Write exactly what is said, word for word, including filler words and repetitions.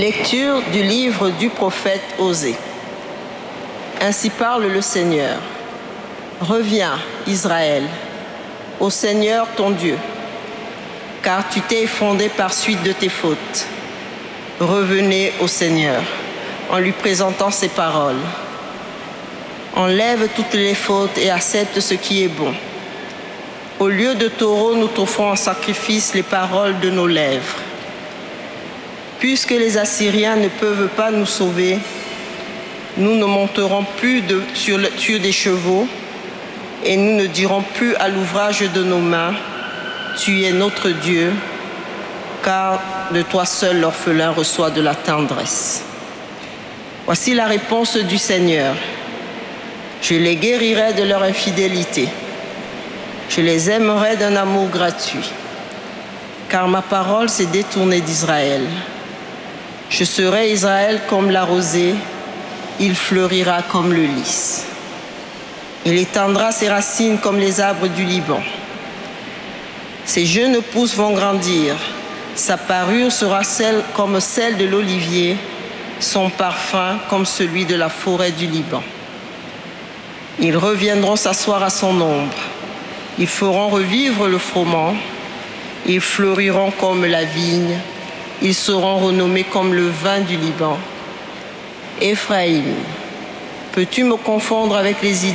Lecture du livre du prophète Osée. Ainsi parle le Seigneur. Reviens, Israël, au Seigneur ton Dieu, car tu t'es effondré par suite de tes fautes. Revenez au Seigneur en lui présentant ses paroles. Enlève toutes les fautes et accepte ce qui est bon. Au lieu de taureau, nous t'offrons en sacrifice les paroles de nos lèvres. Puisque les Assyriens ne peuvent pas nous sauver, nous ne monterons plus de, sur, le, sur des chevaux et nous ne dirons plus à l'ouvrage de nos mains, « Tu es notre Dieu », car de toi seul l'orphelin reçoit de la tendresse. Voici la réponse du Seigneur. Je les guérirai de leur infidélité. Je les aimerai d'un amour gratuit, car ma parole s'est détournée d'Israël. Je serai Israël comme la rosée, il fleurira comme le lys. Il étendra ses racines comme les arbres du Liban. Ses jeunes pousses vont grandir, sa parure sera celle comme celle de l'olivier, son parfum comme celui de la forêt du Liban. Ils reviendront s'asseoir à son ombre, ils feront revivre le froment, ils fleuriront comme la vigne, ils seront renommés comme le vin du Liban. Éphraïm, peux-tu me confondre avec les idées?